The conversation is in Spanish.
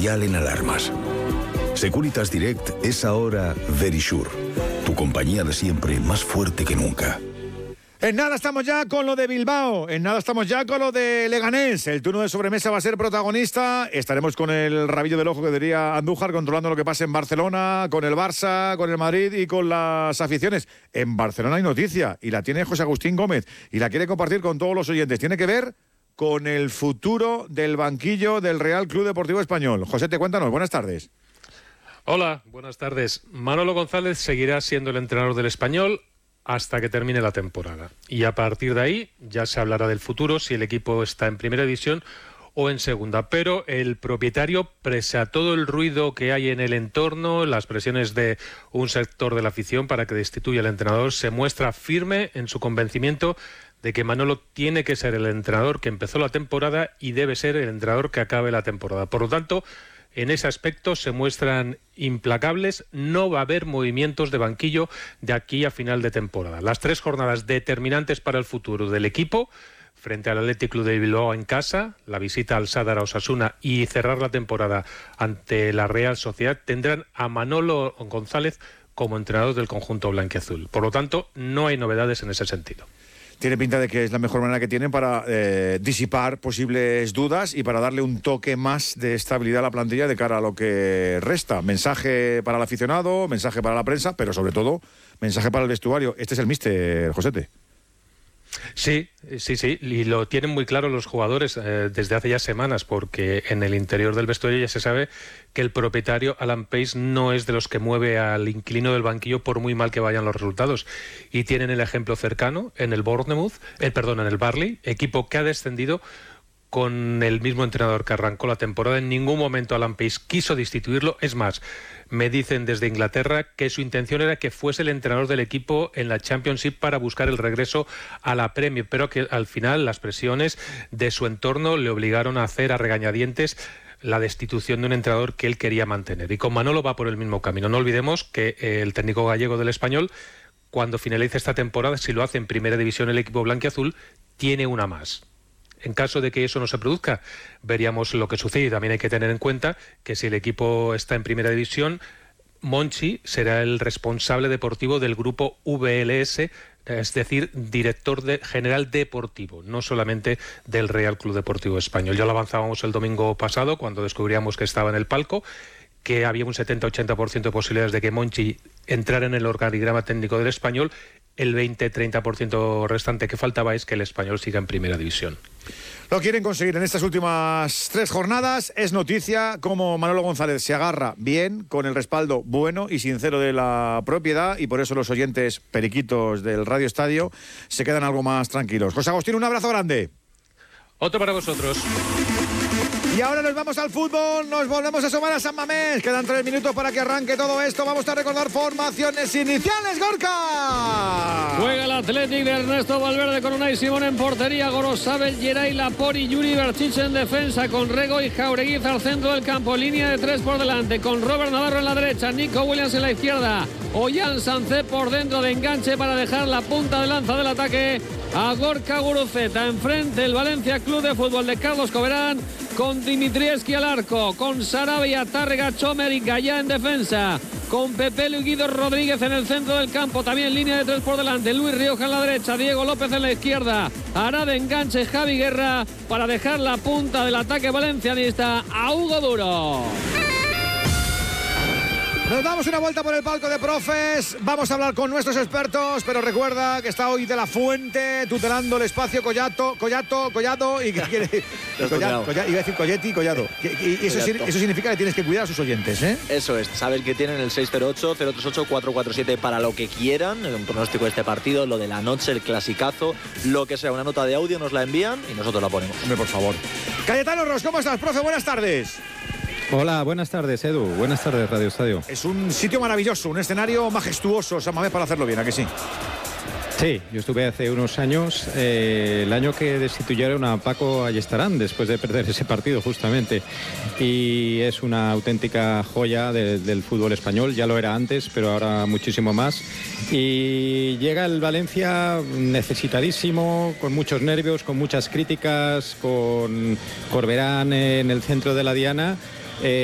especial en alarmas. Securitas Direct es ahora Verisure, tu compañía de siempre más fuerte que nunca. En nada estamos ya con lo de Bilbao, en nada estamos ya con lo de Leganés. El turno de sobremesa va a ser protagonista. Estaremos con el rabillo del ojo que diría Andújar, controlando lo que pasa en Barcelona, con el Barça, con el Madrid y con las aficiones. En Barcelona hay noticia y la tiene José Agustín Gómez y la quiere compartir con todos los oyentes. Tiene que ver con el futuro del banquillo del Real Club Deportivo Español. José, cuéntanos, buenas tardes. Hola, buenas tardes. Manolo González seguirá siendo el entrenador del Español hasta que termine la temporada. Y a partir de ahí ya se hablará del futuro, si el equipo está en primera división o en segunda. Pero el propietario, pese a todo el ruido que hay en el entorno, las presiones de un sector de la afición para que destituya al entrenador, se muestra firme en su convencimiento de que Manolo tiene que ser el entrenador que empezó la temporada y debe ser el entrenador que acabe la temporada. Por lo tanto, en ese aspecto se muestran implacables. No va a haber movimientos de banquillo de aquí a final de temporada. Las 3 jornadas determinantes para el futuro del equipo, frente al Athletic Club de Bilbao en casa, la visita al Sadar a Osasuna y cerrar la temporada ante la Real Sociedad, tendrán a Manolo González como entrenador del conjunto blanquiazul. Por lo tanto, no hay novedades en ese sentido. Tiene pinta de que es la mejor manera que tienen para disipar posibles dudas y para darle un toque más de estabilidad a la plantilla de cara a lo que resta. Mensaje para el aficionado, mensaje para la prensa, pero sobre todo mensaje para el vestuario. Este es el míster, Josete. Sí, y lo tienen muy claro los jugadores desde hace ya semanas, porque en el interior del vestuario ya se sabe que el propietario Alan Pace no es de los que mueve al inquilino del banquillo por muy mal que vayan los resultados, y tienen el ejemplo cercano en el en el Barley, equipo que ha descendido con el mismo entrenador que arrancó la temporada. En ningún momento Alan Pace quiso destituirlo. Es más, me dicen desde Inglaterra que su intención era que fuese el entrenador del equipo en la Championship para buscar el regreso a la Premier, pero que al final las presiones de su entorno le obligaron a hacer a regañadientes la destitución de un entrenador que él quería mantener. Y con Manolo va por el mismo camino. No olvidemos que el técnico gallego del Español, cuando finalice esta temporada, si lo hace en primera división el equipo blanquiazul, tiene una más. En caso de que eso no se produzca, veríamos lo que sucede. También hay que tener en cuenta que si el equipo está en primera división, Monchi será el responsable deportivo del grupo VLS, es decir, director general deportivo, no solamente del Real Club Deportivo Español. Ya lo avanzábamos el domingo pasado cuando descubríamos que estaba en el palco, que había un 70-80% de posibilidades de que Monchi entrara en el organigrama técnico del Español. El 20-30% restante que faltaba es que el Español siga en primera división. Lo quieren conseguir en estas últimas 3 jornadas. Es noticia cómo Manolo González se agarra bien, con el respaldo bueno y sincero de la propiedad, y por eso los oyentes periquitos del Radio Estadio se quedan algo más tranquilos. José Agustín, un abrazo grande. Otro para vosotros. Y ahora nos vamos al fútbol, nos volvemos a asomar a San Mamés. Quedan 3 minutos para que arranque todo esto. Vamos a recordar formaciones iniciales, Gorka. Juega el Athletic de Ernesto Valverde con Unai Simón en portería, Gorosabel, Geray, Laport y Yuri Berchiche en defensa, con Rego y Jaureguiz al centro del campo, línea de 3 por delante, con Robert Navarro en la derecha, Nico Williams en la izquierda, Ollán Sancé por dentro de enganche para dejar la punta de lanza del ataque a Gorka Guruceta. Enfrente el Valencia Club de Fútbol de Carlos Coberán, con Dimitrievski al arco, con Sarabia, Tárrega, Chomer y Gallá en defensa, con Pepelu y Guido Rodríguez en el centro del campo, también línea de 3 por delante, Luis Rioja en la derecha, Diego López en la izquierda, hará de enganche Javi Guerra para dejar la punta del ataque valencianista a Hugo Duro. Nos damos una vuelta por el palco de profes, vamos a hablar con nuestros expertos, pero recuerda que está hoy De La Fuente tutelando el espacio Collado, ¿y qué quiere? Iba a decir Colletti, Collado. Y eso significa que tienes que cuidar a sus oyentes, ¿eh? Eso es, saben que tienen el 608-038-447 para lo que quieran, un pronóstico de este partido, lo de la noche, el clasicazo, lo que sea, una nota de audio nos la envían y nosotros la ponemos. Hombre, por favor. Cayetano Ros, ¿cómo estás, profe? Buenas tardes. Hola, buenas tardes, Edu. Buenas tardes, Radio Estadio. Es un sitio maravilloso, un escenario majestuoso, San Mamés, para hacerlo bien, ¿a que sí? Sí, yo estuve hace unos años, el año que destituyeron a Paco Ayestarán después de perder ese partido justamente, y es una auténtica joya del fútbol español. Ya lo era antes, pero ahora muchísimo más, y llega el Valencia necesitadísimo, con muchos nervios, con muchas críticas, con Corberán en el centro de la diana.